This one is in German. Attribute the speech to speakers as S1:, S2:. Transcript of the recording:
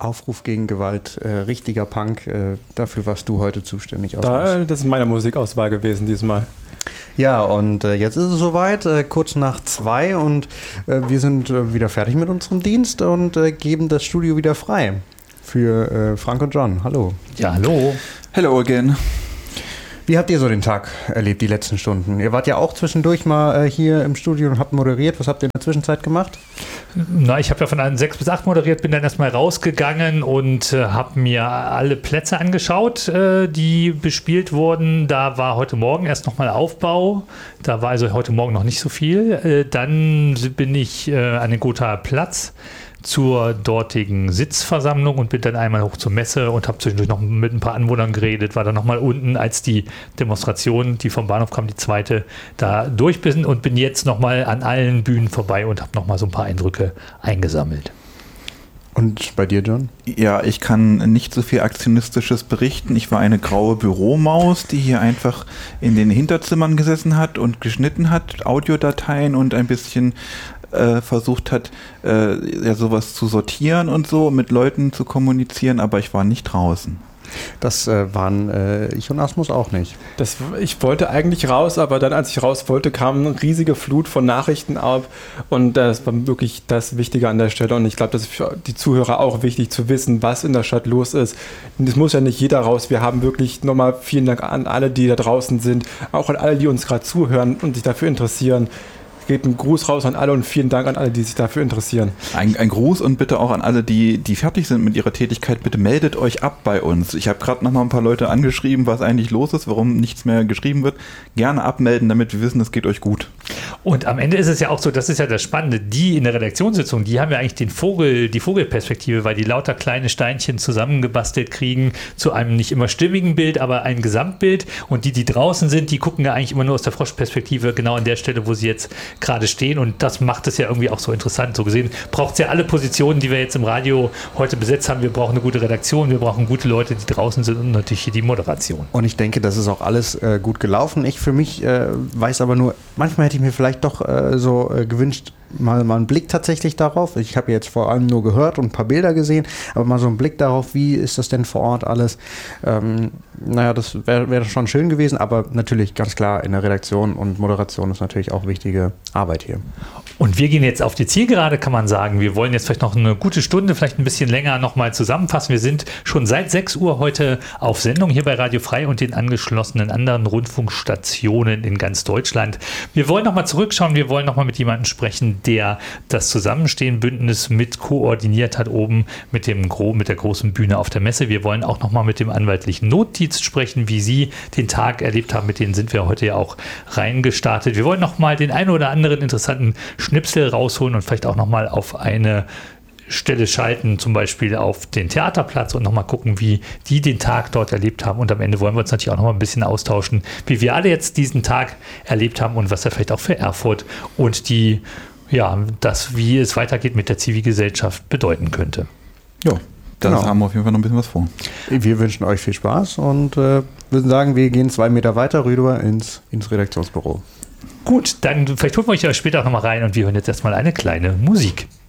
S1: Aufruf gegen Gewalt, richtiger Punk. Dafür warst du heute zuständig.
S2: Das ist meine Musikauswahl gewesen diesmal.
S1: Ja, und jetzt ist es soweit, kurz nach 2 und wir sind wieder fertig mit unserem Dienst und geben das Studio wieder frei für Frank und John. Hallo.
S3: Ja, hallo.
S4: Hello again.
S1: Wie habt ihr so den Tag erlebt, die letzten Stunden? Ihr wart ja auch zwischendurch mal hier im Studio und habt moderiert. Was habt ihr in der Zwischenzeit gemacht?
S3: Na, ich habe ja von 6 bis 8 moderiert, bin dann erstmal rausgegangen und habe mir alle Plätze angeschaut, die bespielt wurden. Da war heute Morgen erst nochmal Aufbau. Da war also heute Morgen noch nicht so viel. Dann bin ich an den Gothaer Platz zur dortigen Sitzversammlung und bin dann einmal hoch zur Messe und habe zwischendurch noch mit ein paar Anwohnern geredet, war dann nochmal unten, als die Demonstration, die vom Bahnhof kam, die zweite, da durch bin und bin jetzt nochmal an allen Bühnen vorbei und habe nochmal so ein paar Eindrücke eingesammelt.
S1: Und bei dir, John?
S4: Ja, ich kann nicht so viel Aktionistisches berichten. Ich war eine graue Büromaus, die hier einfach in den Hinterzimmern gesessen hat und geschnitten hat, Audiodateien und ein bisschen versucht hat, sowas zu sortieren und so, mit Leuten zu kommunizieren, aber ich war nicht draußen.
S1: Das waren ich und Asmus auch nicht.
S2: Ich wollte eigentlich raus, aber dann, als ich raus wollte, kam eine riesige Flut von Nachrichten ab und das war wirklich das Wichtige an der Stelle und ich glaube, das ist für die Zuhörer auch wichtig zu wissen, was in der Stadt los ist. Es muss ja nicht jeder raus. Wir haben wirklich nochmal vielen Dank an alle, die da draußen sind, auch an alle, die uns gerade zuhören und sich dafür interessieren. Gebt einen Gruß raus an alle und vielen Dank an alle, die sich dafür interessieren.
S4: Ein Gruß und bitte auch an alle, die fertig sind mit ihrer Tätigkeit. Bitte meldet euch ab bei uns. Ich habe gerade noch mal ein paar Leute angeschrieben, was eigentlich los ist, warum nichts mehr geschrieben wird. Gerne abmelden, damit wir wissen, es geht euch gut.
S3: Und am Ende ist es ja auch so, das ist ja das Spannende, die in der Redaktionssitzung, die haben ja eigentlich die Vogelperspektive, weil die lauter kleine Steinchen zusammengebastelt kriegen zu einem nicht immer stimmigen Bild, aber ein Gesamtbild. Und die draußen sind, die gucken ja eigentlich immer nur aus der Froschperspektive, genau an der Stelle, wo sie jetzt gerade stehen und das macht es ja irgendwie auch so interessant. So gesehen braucht es ja alle Positionen, die wir jetzt im Radio heute besetzt haben. Wir brauchen eine gute Redaktion, wir brauchen gute Leute, die draußen sind und natürlich hier die Moderation.
S1: Und ich denke, das ist auch alles gut gelaufen. Ich für mich weiß aber nur, manchmal hätte ich mir vielleicht doch gewünscht, mal einen Blick tatsächlich darauf. Ich habe jetzt vor allem nur gehört und ein paar Bilder gesehen, aber mal so einen Blick darauf, wie ist das denn vor Ort alles? Das wäre schon schön gewesen, aber natürlich ganz klar in der Redaktion und Moderation ist natürlich auch wichtige Arbeit hier.
S3: Und wir gehen jetzt auf die Zielgerade, kann man sagen. Wir wollen jetzt vielleicht noch eine gute Stunde, vielleicht ein bisschen länger nochmal zusammenfassen. Wir sind schon seit 6 Uhr heute auf Sendung hier bei Radio Frei und den angeschlossenen anderen Rundfunkstationen in ganz Deutschland. Wir wollen nochmal zurückschauen, wir wollen nochmal mit jemandem sprechen, der das Zusammenstehen-Bündnis mit koordiniert hat, oben mit der großen Bühne auf der Messe. Wir wollen auch nochmal mit dem anwaltlichen Notdienst sprechen, wie Sie den Tag erlebt haben. Mit denen sind wir heute ja auch reingestartet. Wir wollen nochmal den einen oder anderen interessanten Schnipsel rausholen und vielleicht auch nochmal auf eine Stelle schalten, zum Beispiel auf den Theaterplatz und nochmal gucken, wie die den Tag dort erlebt haben. Und am Ende wollen wir uns natürlich auch nochmal ein bisschen austauschen, wie wir alle jetzt diesen Tag erlebt haben und was er vielleicht auch für Erfurt und wie es weitergeht mit der Zivilgesellschaft bedeuten könnte.
S4: Ja, da haben wir auf jeden Fall noch ein bisschen was vor.
S1: Wir wünschen euch viel Spaß und würden sagen, wir gehen 2 Meter weiter rüber ins Redaktionsbüro.
S3: Gut, dann vielleicht holen wir euch später auch nochmal rein und wir hören jetzt erstmal eine kleine Musik.